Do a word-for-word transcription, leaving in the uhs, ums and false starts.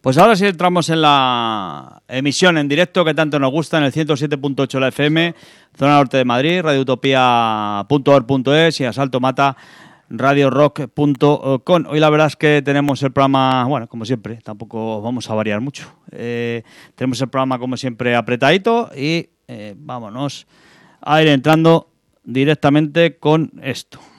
Pues ahora sí entramos en la emisión en directo que tanto nos gusta en el ciento siete punto ocho de la F M, zona norte de Madrid, radioutopía punto org punto es y Asalto Mata, radio rock punto com. Hoy la verdad es que tenemos el programa, bueno, como siempre, tampoco vamos a variar mucho. Eh, tenemos el programa como siempre apretadito y eh, vámonos a ir entrando directamente con esto.